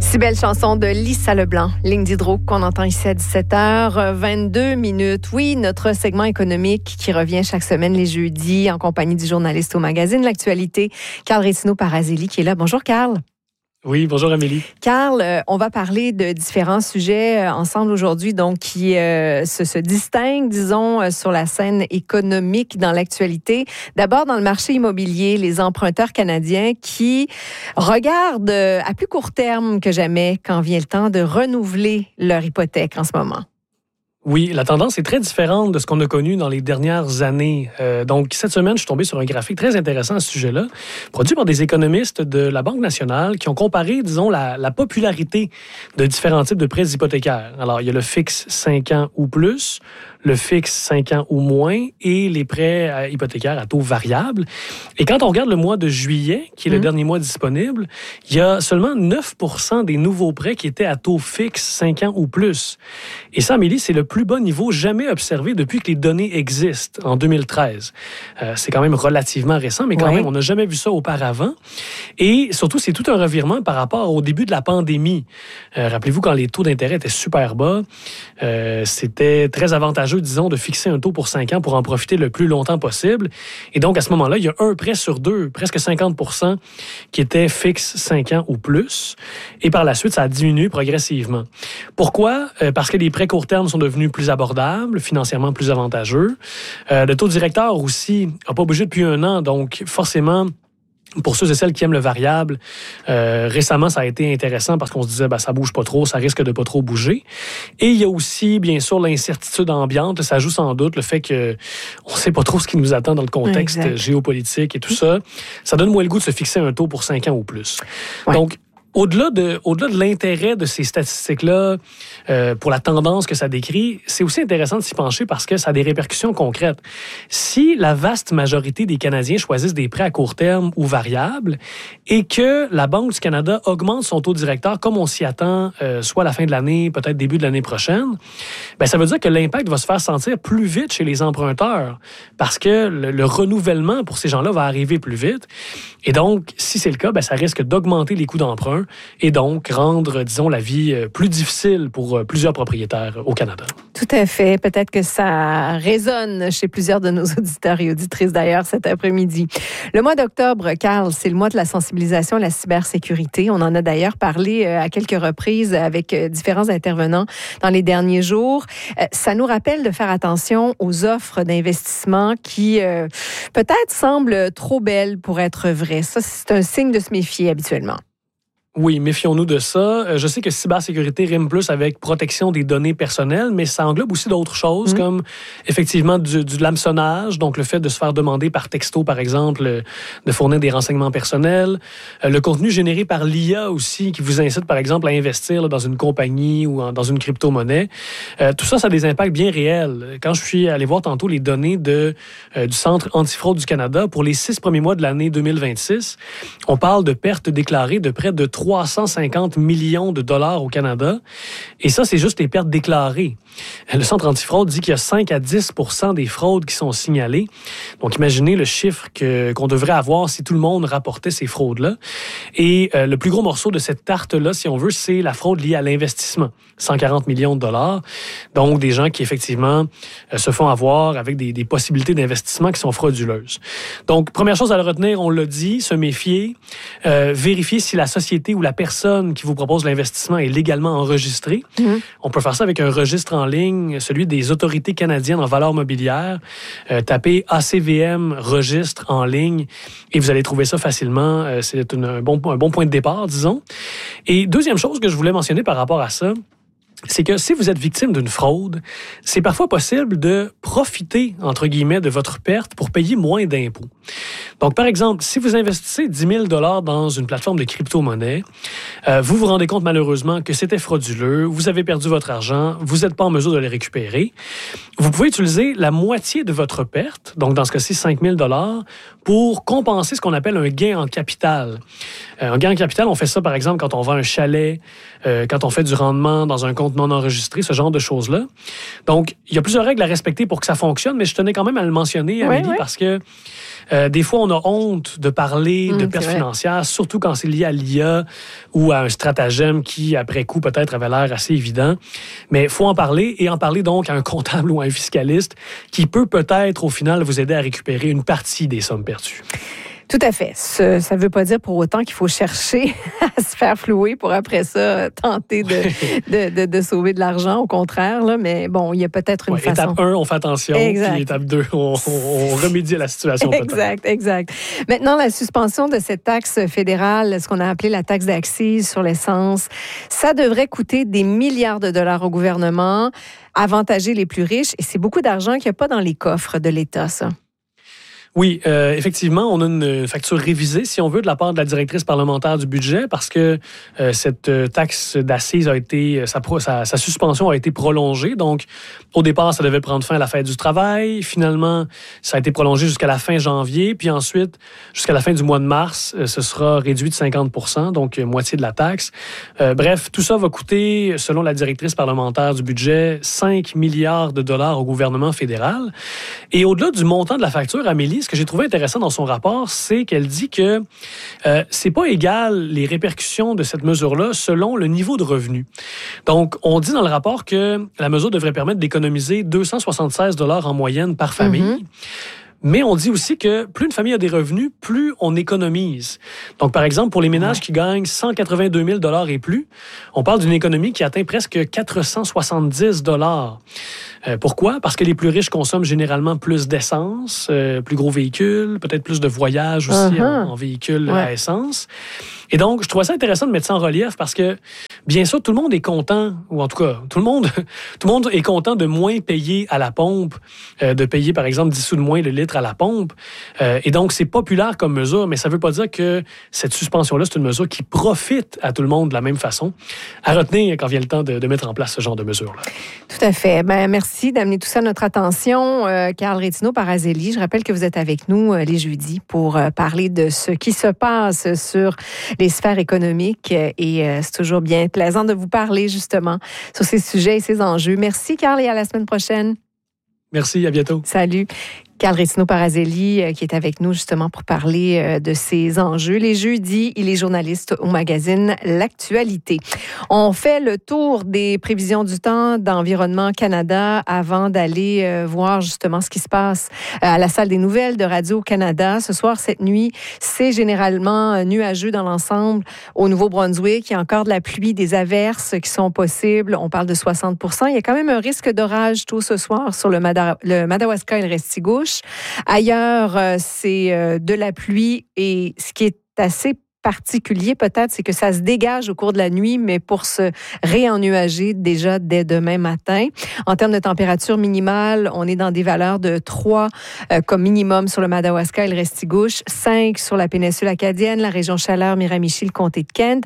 Si belle chanson de Lisa Leblanc, Ligne d'Hydro, qu'on entend ici à 17h22. Oui, notre segment économique qui revient chaque semaine les jeudis en compagnie du journaliste au magazine L'Actualité, Carl Rétino-Parazelli, qui est là. Bonjour, Carl. Oui, bonjour Amélie. Carl, on va parler de différents sujets ensemble aujourd'hui, donc qui se distinguent, disons, sur la scène économique dans l'actualité. D'abord, dans le marché immobilier, les emprunteurs canadiens qui regardent à plus court terme que jamais quand vient le temps de renouveler leur hypothèque en ce moment. Oui, la tendance est très différente de ce qu'on a connu dans les dernières années. Donc, cette semaine, je suis tombé sur un graphique très intéressant à ce sujet-là, produit par des économistes de la Banque nationale qui ont comparé, disons, la popularité de différents types de prêts hypothécaires. Alors, il y a le fixe 5 ans ou plus, le fixe 5 ans ou moins et les prêts hypothécaires à taux variable. Et quand on regarde le mois de juillet, qui est le dernier mois disponible, il y a seulement 9 % des nouveaux prêts qui étaient à taux fixe 5 ans ou plus. Et ça, Amélie, c'est le plus bas niveau jamais observé depuis que les données existent, en 2013. C'est quand même relativement récent, mais quand même, on n'a jamais vu ça auparavant. Et surtout, c'est tout un revirement par rapport au début de la pandémie. Rappelez-vous, quand les taux d'intérêt étaient super bas, c'était très avantageux, disons, de fixer un taux pour 5 ans pour en profiter le plus longtemps possible. Et donc, à ce moment-là, il y a un prêt sur deux, presque 50 % qui était fixe 5 ans ou plus. Et par la suite, ça a diminué progressivement. Pourquoi? Parce que les prêts court terme sont devenus plus abordables, financièrement plus avantageux. Le taux directeur aussi n'a pas bougé depuis un an, donc forcément, pour ceux et celles qui aiment le variable, récemment, ça a été intéressant parce qu'on se disait, ça bouge pas trop, ça risque de pas trop bouger. Et il y a aussi, bien sûr, l'incertitude ambiante. Ça joue sans doute le fait qu'on sait pas trop ce qui nous attend dans le contexte géopolitique et tout ça. Ça donne moins le goût de se fixer un taux pour 5 ans ou plus. Ouais. Donc, au-delà de l'intérêt de ces statistiques-là, pour la tendance que ça décrit, c'est aussi intéressant de s'y pencher parce que ça a des répercussions concrètes. Si la vaste majorité des Canadiens choisissent des prêts à court terme ou variables et que la Banque du Canada augmente son taux directeur comme on s'y attend, soit à la fin de l'année, peut-être début de l'année prochaine, ça veut dire que l'impact va se faire sentir plus vite chez les emprunteurs parce que le renouvellement pour ces gens-là va arriver plus vite. Et donc, si c'est le cas, ça risque d'augmenter les coûts d'emprunt et donc rendre, disons, la vie plus difficile pour plusieurs propriétaires au Canada. Tout à fait. Peut-être que ça résonne chez plusieurs de nos auditeurs et auditrices d'ailleurs cet après-midi. Le mois d'octobre, Carl, c'est le mois de la sensibilisation à la cybersécurité. On en a d'ailleurs parlé à quelques reprises avec différents intervenants dans les derniers jours. Ça nous rappelle de faire attention aux offres d'investissement qui peut-être semblent trop belles pour être vraies. Ça, c'est un signe de se méfier habituellement. Oui, méfions-nous de ça. Je sais que cybersécurité rime plus avec protection des données personnelles, mais ça englobe aussi d'autres choses, comme effectivement du hameçonnage, donc le fait de se faire demander par texto, par exemple, de fournir des renseignements personnels. Le contenu généré par l'IA aussi, qui vous incite, par exemple, à investir dans une compagnie ou dans une crypto-monnaie. Tout ça, ça a des impacts bien réels. Quand je suis allé voir tantôt les données du Centre antifraude du Canada, pour les 6 premiers mois de l'année 2026, on parle de pertes déclarées de près de 350 millions de dollars au Canada. Et ça, c'est juste les pertes déclarées. Le Centre antifraude dit qu'il y a 5 à 10 % des fraudes qui sont signalées. Donc, imaginez le chiffre qu'on devrait avoir si tout le monde rapportait ces fraudes-là. Et le plus gros morceau de cette tarte-là, si on veut, c'est la fraude liée à l'investissement. 140 millions de dollars. Donc, des gens qui, effectivement, se font avoir avec des possibilités d'investissement qui sont frauduleuses. Donc, première chose à le retenir, on l'a dit, se méfier, vérifier si la société ou la personne qui vous propose l'investissement est légalement enregistrée. On peut faire ça avec un registre en ligne, celui des autorités canadiennes en valeurs mobilières. Tapez ACVM registre en ligne et vous allez trouver ça facilement. C'est un bon point de départ, disons. Et deuxième chose que je voulais mentionner par rapport à ça, c'est que si vous êtes victime d'une fraude, c'est parfois possible de profiter, entre guillemets, de votre perte pour payer moins d'impôts. Donc, par exemple, si vous investissez 10 000 $ dans une plateforme de crypto-monnaie, vous vous rendez compte malheureusement que c'était frauduleux, vous avez perdu votre argent, vous n'êtes pas en mesure de le récupérer, vous pouvez utiliser la moitié de votre perte, donc dans ce cas-ci 5 000 $, pour compenser ce qu'on appelle un gain en capital. Un gain en capital, on fait ça par exemple quand on vend un chalet, quand on fait du rendement dans un compte non enregistré, ce genre de choses-là. Donc, il y a plusieurs règles à respecter pour que ça fonctionne, mais je tenais quand même à le mentionner, Amélie, parce que Des fois, on a honte de parler de pertes financières, surtout quand c'est lié à l'IA ou à un stratagème qui, après coup, peut-être avait l'air assez évident. Mais il faut en parler, et en parler donc à un comptable ou à un fiscaliste qui peut peut-être, au final, vous aider à récupérer une partie des sommes perdues. Tout à fait. Ça ne veut pas dire pour autant qu'il faut chercher à se faire flouer pour après ça tenter de sauver de l'argent. Au contraire, là, mais bon, il y a peut-être une façon. Étape 1, on fait attention. Exact. Puis étape 2, on remédie à la situation. Exact. Maintenant, la suspension de cette taxe fédérale, ce qu'on a appelé la taxe d'accise sur l'essence, ça devrait coûter des milliards de dollars au gouvernement, avantager les plus riches. Et c'est beaucoup d'argent qu'il n'y a pas dans les coffres de l'État, ça. Oui, effectivement, on a une facture révisée, si on veut, de la part de la directrice parlementaire du budget, parce que cette taxe d'assises a été, sa suspension a été prolongée. Donc, au départ, ça devait prendre fin à la fête du travail. Finalement, ça a été prolongé jusqu'à la fin janvier. Puis ensuite, jusqu'à la fin du mois de mars, ce sera réduit de 50 %, donc moitié de la taxe. Bref, tout ça va coûter, selon la directrice parlementaire du budget, 5 milliards de dollars au gouvernement fédéral. Et au-delà du montant de la facture, Amélie, ce que j'ai trouvé intéressant dans son rapport, c'est qu'elle dit que c'est pas égal les répercussions de cette mesure-là selon le niveau de revenu. Donc, on dit dans le rapport que la mesure devrait permettre d'économiser 276 $ en moyenne par famille. Mais on dit aussi que plus une famille a des revenus, plus on économise. Donc, par exemple, pour les ménages qui gagnent 182 000 $ et plus, on parle d'une économie qui atteint presque 470 $. Pourquoi? Parce que les plus riches consomment généralement plus d'essence, plus gros véhicules, peut-être plus de voyages aussi en véhicule à essence. Et donc, je trouvais ça intéressant de mettre ça en relief parce que, bien sûr, tout le monde est content, ou en tout cas, tout le monde est content de moins payer à la pompe, de payer, par exemple, 10 sous de moins le litre à la pompe. Et donc, c'est populaire comme mesure, mais ça ne veut pas dire que cette suspension-là, c'est une mesure qui profite à tout le monde de la même façon. À retenir quand vient le temps de mettre en place ce genre de mesure-là. Tout à fait. Merci d'amener tout ça à notre attention. Carl Rétinaud-Parazelli, je rappelle que vous êtes avec nous les jeudis pour parler de ce qui se passe sur les sphères économiques et c'est toujours bien plaisant de vous parler justement sur ces sujets et ces enjeux. Merci Carl et à la semaine prochaine. Merci, à bientôt. Salut. Carl Rétinaud-Parazelli qui est avec nous justement pour parler de ces enjeux. Les jeudis, il est journaliste au magazine L'Actualité. On fait le tour des prévisions du temps d'Environnement Canada avant d'aller voir justement ce qui se passe à la salle des nouvelles de Radio-Canada. Ce soir, cette nuit, c'est généralement nuageux dans l'ensemble au Nouveau-Brunswick. Il y a encore de la pluie, des averses qui sont possibles. On parle de 60 %. Il y a quand même un risque d'orage tôt ce soir sur le Madawaska et le Restigouche. Ailleurs, c'est de la pluie et ce qui est assez particulier peut-être, c'est que ça se dégage au cours de la nuit, mais pour se réennuager déjà dès demain matin. En termes de température minimale, on est dans des valeurs de 3 comme minimum sur le Madawaska et le Restigouche, 5 sur la péninsule acadienne, la région Chaleur, Miramichi, le comté de Kent,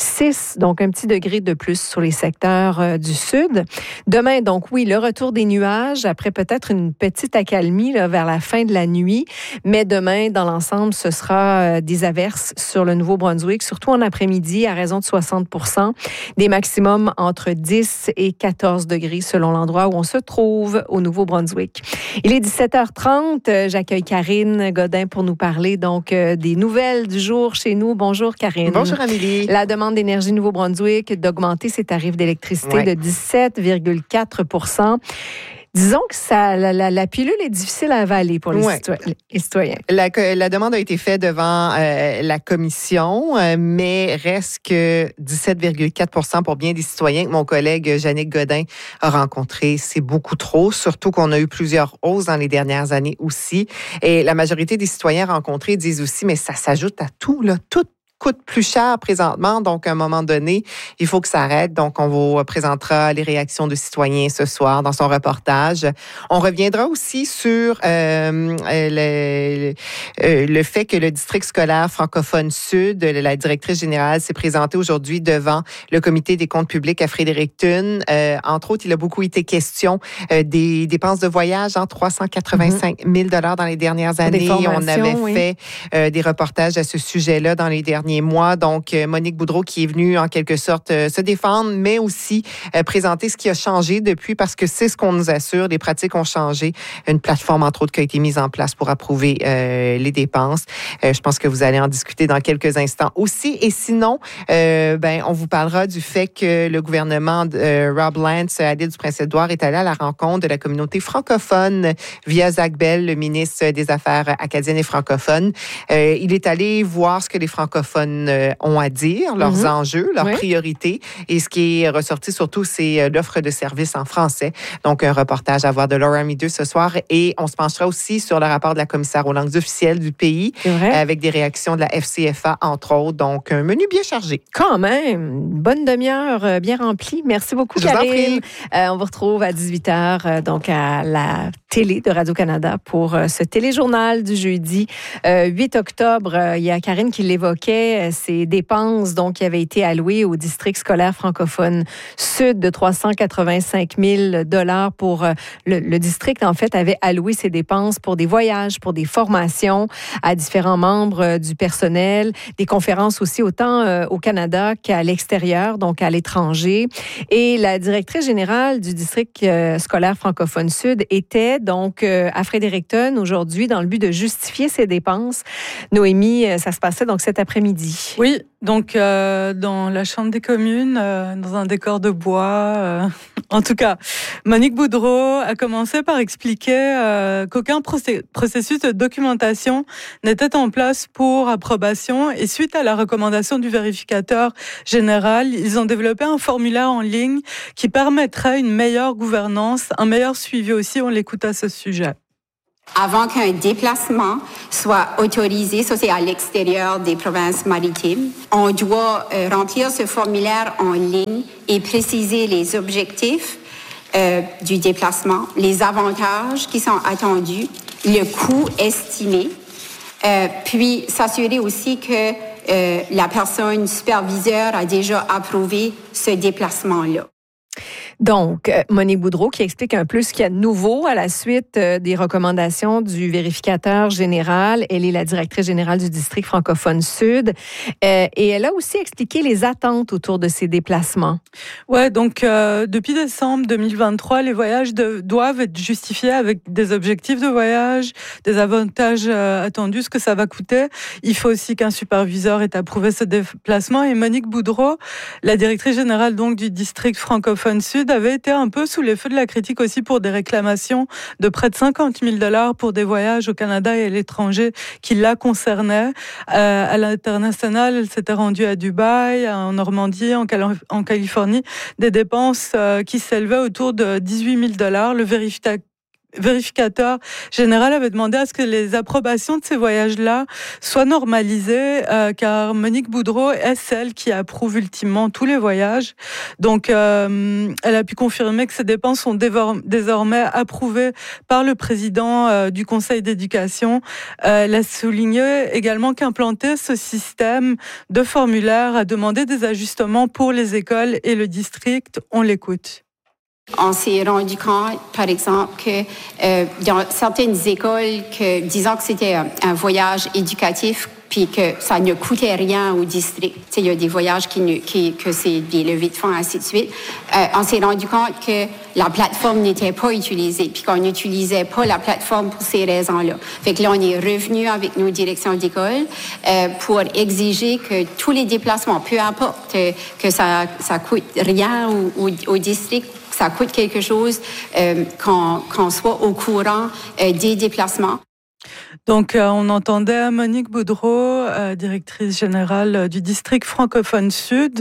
6, donc un petit degré de plus sur les secteurs du sud. Demain, donc oui, le retour des nuages, après peut-être une petite accalmie là, vers la fin de la nuit, mais demain, dans l'ensemble, ce sera des averses sur le Nouveau-Brunswick, surtout en après-midi, à raison de 60 %, des maximums entre 10 et 14 degrés selon l'endroit où on se trouve au Nouveau-Brunswick. Il est 17h30. J'accueille Karine Godin pour nous parler donc des nouvelles du jour chez nous. Bonjour Karine. Bonjour Amélie. La demande d'énergie Nouveau-Brunswick d'augmenter ses tarifs d'électricité de 17,4 %. Disons que la pilule est difficile à avaler pour les citoyens. La demande a été faite devant la commission, mais reste que 17,4 % pour bien des citoyens que mon collègue Jannick Godin a rencontré. C'est beaucoup trop, surtout qu'on a eu plusieurs hausses dans les dernières années aussi. Et la majorité des citoyens rencontrés disent aussi, mais ça s'ajoute à tout, là, tout coûte plus cher présentement, donc à un moment donné, il faut que ça arrête. Donc, on vous présentera les réactions de citoyens ce soir dans son reportage. On reviendra aussi sur le fait que le district scolaire francophone sud, la directrice générale s'est présentée aujourd'hui devant le comité des comptes publics à Fredericton. Entre autres, il a beaucoup été question des dépenses de voyage, 385 000 $ dans les dernières années. On avait fait des reportages à ce sujet-là dans les dernières derniers mois. Donc, Monique Boudreau qui est venue en quelque sorte se défendre, mais aussi présenter ce qui a changé depuis, parce que c'est ce qu'on nous assure. Les pratiques ont changé. Une plateforme, entre autres, qui a été mise en place pour approuver les dépenses. Je pense que vous allez en discuter dans quelques instants aussi. Et sinon, on vous parlera du fait que le gouvernement de Rob Lance à l'île du Prince-Édouard est allé à la rencontre de la communauté francophone via Zach Bell, le ministre des Affaires acadiennes et francophones. Il est allé voir ce que les francophones ont à dire, leurs enjeux, leurs priorités. Et ce qui est ressorti surtout, c'est l'offre de services en français. Donc, un reportage à voir de Laura Mideux ce soir. Et on se penchera aussi sur le rapport de la commissaire aux langues officielles du pays, avec des réactions de la FCFA, entre autres. Donc, un menu bien chargé. Quand même, une bonne demi-heure bien remplie. Merci beaucoup, Karine. On vous retrouve à 18h, donc à la télé de Radio-Canada pour ce téléjournal du jeudi 8 octobre. Il y a Karine qui l'évoquait, ces dépenses donc, qui avaient été allouées au district scolaire francophone sud de 385 000 $ pour le district, en fait, avait alloué ses dépenses pour des voyages, pour des formations à différents membres du personnel, des conférences aussi autant au Canada qu'à l'extérieur, donc à l'étranger. Et la directrice générale du district scolaire francophone sud était donc à Fredericton aujourd'hui dans le but de justifier ses dépenses. Noémie, ça se passait donc cet après-midi. Oui, donc dans la Chambre des communes, dans un décor de bois. En tout cas, Monique Boudreau a commencé par expliquer qu'aucun processus de documentation n'était en place pour approbation, et suite à la recommandation du vérificateur général, ils ont développé un formulaire en ligne qui permettrait une meilleure gouvernance, un meilleur suivi aussi. On l'écoute à ce sujet. Avant qu'un déplacement soit autorisé, ça c'est à l'extérieur des provinces maritimes, on doit remplir ce formulaire en ligne et préciser les objectifs du déplacement, les avantages qui sont attendus, le coût estimé, puis s'assurer aussi que la personne superviseur a déjà approuvé ce déplacement-là. Donc, Monique Boudreau qui explique un peu ce qu'il y a de nouveau à la suite des recommandations du vérificateur général. Elle est la directrice générale du district francophone sud. Et elle a aussi expliqué les attentes autour de ces déplacements. Ouais, donc depuis décembre 2023, les voyages doivent être justifiés avec des objectifs de voyage, des avantages attendus, ce que ça va coûter. Il faut aussi qu'un superviseur ait approuvé ce déplacement. Et Monique Boudreau, la directrice générale donc du district francophone sud, avait été un peu sous les feux de la critique aussi pour des réclamations de près de 50 000 $ pour des voyages au Canada et à l'étranger qui la concernaient. À l'international, elle s'était rendue à Dubaï, en Normandie, en Californie, des dépenses qui s'élevaient autour de 18 000 $. Le vérificateur général avait demandé à ce que les approbations de ces voyages-là soient normalisées, car Monique Boudreau est celle qui approuve ultimement tous les voyages. Donc, elle a pu confirmer que ces dépenses sont désormais approuvées par le président du Conseil d'éducation. Elle a souligné également qu'implanter ce système de formulaire a demandé des ajustements pour les écoles et le district. On l'écoute. On s'est rendu compte, par exemple, que dans certaines écoles, disons que c'était un voyage éducatif, puis que ça ne coûtait rien au district. Tu sais, il y a des voyages que c'est des levées de fonds, ainsi de suite. On s'est rendu compte que la plateforme n'était pas utilisée, puis qu'on n'utilisait pas la plateforme pour ces raisons-là. Fait que là, on est revenu avec nos directions d'école pour exiger que tous les déplacements, peu importe que ça coûte rien au district, ça coûte quelque chose, qu'on soit au courant des déplacements. Donc, on entendait Monique Boudreau, directrice générale du district francophone sud,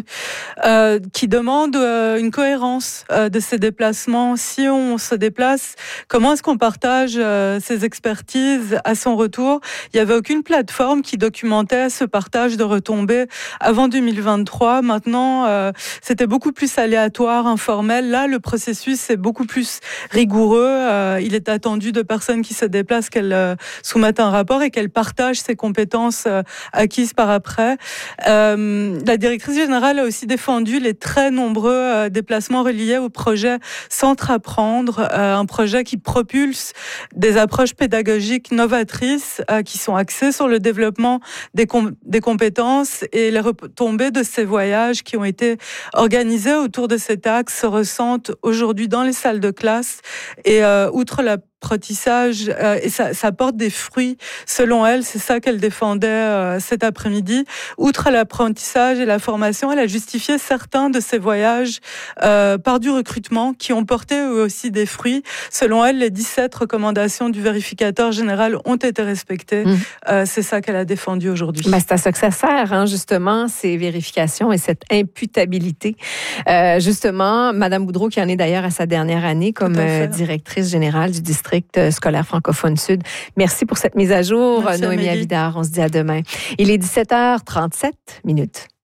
qui demande une cohérence de ces déplacements. Si on se déplace, comment est-ce qu'on partage ses expertises à son retour? Il n'y avait aucune plateforme qui documentait ce partage de retombées avant 2023. Maintenant, c'était beaucoup plus aléatoire, informel. Là, le processus est beaucoup plus rigoureux. Il est attendu de personnes qui se déplacent qu'elles soumettent un rapport et qu'elle partage ses compétences acquises par après. La directrice générale a aussi défendu les très nombreux déplacements reliés au projet Centre Apprendre, un projet qui propulse des approches pédagogiques novatrices qui sont axées sur le développement des compétences, et les retombées de ces voyages qui ont été organisés autour de cet axe se ressentent aujourd'hui dans les salles de classe. Et outre l'apprentissage, et ça porte des fruits, selon elle, c'est ça qu'elle défendait cet après-midi. Outre l'apprentissage et la formation, elle a justifié certains de ces voyages par du recrutement qui ont porté eux aussi des fruits. Selon elle, les 17 recommandations du vérificateur général ont été respectées. C'est ça qu'elle a défendu aujourd'hui. C'est à ça que ça sert, justement, ces vérifications et cette imputabilité. Justement, Mme Boudreau, qui en est d'ailleurs à sa dernière année comme directrice générale du district scolaire francophone Sud. Merci pour cette mise à jour, Noémie Avidard. On se dit à demain. Il est 17h37.